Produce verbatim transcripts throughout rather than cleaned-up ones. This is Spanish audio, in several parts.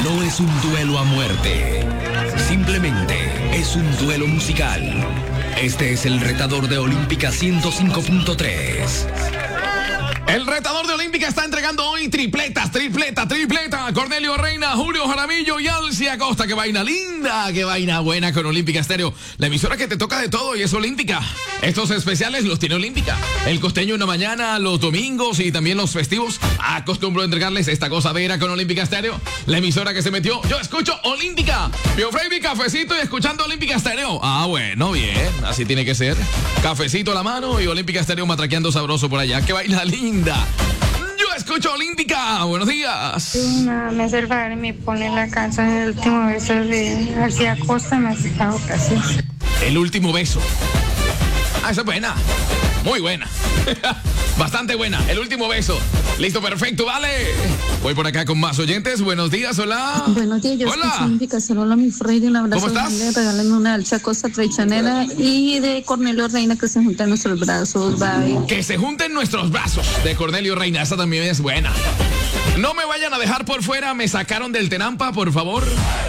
no es un duelo a muerte. Simplemente es un duelo musical. Este es el retador de Olímpica ciento cinco punto tres. El retador de Olímpica está entregando hoy tripletas, tripleta, tripleta. Cornelio Reina, Julio Jaramillo y Alcia Acosta. ¡Qué vaina linda! ¡Qué vaina buena con Olímpica Estéreo! La emisora que te toca de todo y es Olímpica. Estos especiales los tiene Olímpica. El costeño en la mañana, los domingos y también los festivos. Acostumbro a entregarles esta gozadera con Olímpica Estéreo. La emisora que se metió. Yo escucho Olímpica. Pio Freiby, cafecito y escuchando Olímpica Estéreo. Ah, bueno, bien. Así tiene que ser. Cafecito a la mano y Olímpica Estéreo matraqueando sabroso por allá. ¡Qué vaina linda! Yo escucho Olímpica. Buenos días. Una, me hace el favor y me pone la canción El último beso de García Costa. Me hace favor, gracias. El último beso. Ah, esa es buena. Muy buena. Bastante buena. El último beso. Listo, perfecto, vale. Voy por acá con más oyentes. Buenos días, hola. Buenos días, yo hola. escucho Olímpica. Saludos a mi Freddy, un abrazo. ¿Cómo estás? Grande, regálame una Alcia Costa traicionera y de Cornelio Reina que se juntan nuestros brazos. Bye. Que se junten nuestros brazos de Cornelio Reina. Esa también es buena. No me vayan a dejar por fuera. Me sacaron del Tenampa, por favor.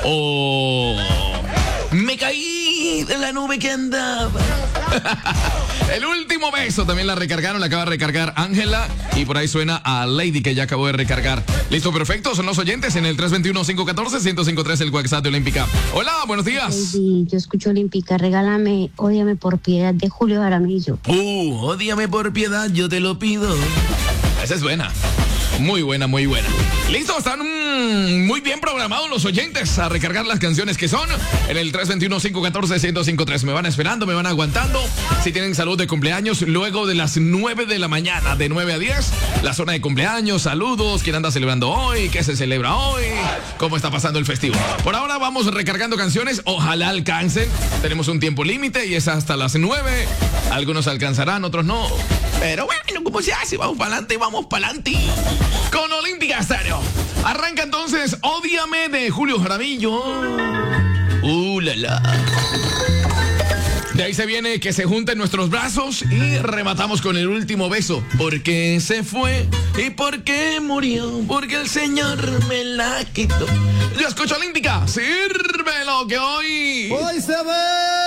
O me caí de la nube que andaba. El último beso también la recargaron, la acaba de recargar Ángela y por ahí suena a Lady que ya acabó de recargar. Listo, perfecto, son los oyentes en el tres dos uno, cinco uno cuatro, uno cero cinco tres el WhatsApp de Olímpica. Hola, buenos días. Baby, yo escucho Olímpica, regálame Ódiame por piedad de Julio Jaramillo. Uh, ódiame por piedad, yo te lo pido. Esa es buena. Muy buena, muy buena. Listo, están mmm, muy bien programados los oyentes a recargar las canciones que son en el tres dos uno, cinco uno cuatro, uno cero cinco tres. Me van esperando, me van aguantando. Si tienen salud de cumpleaños, luego de las nueve de la mañana, de nueve a diez, la zona de cumpleaños, saludos, quién anda celebrando hoy, qué se celebra hoy, cómo está pasando el festivo. Por ahora vamos recargando canciones, ojalá alcancen. Tenemos un tiempo límite y es hasta las nueve. Algunos alcanzarán, otros no. Pero bueno, ¿cómo se hace? Vamos para adelante, vamos para adelante. Con Olímpica Estéreo. Arranca entonces Ódiame de Julio Jaramillo. Uh, la, la. De ahí se viene Que se junten nuestros brazos y rematamos con el último beso. Porque se fue y porque murió, porque el Señor me la quitó. Yo escucho Olímpica, sírvelo que hoy... Hoy se ve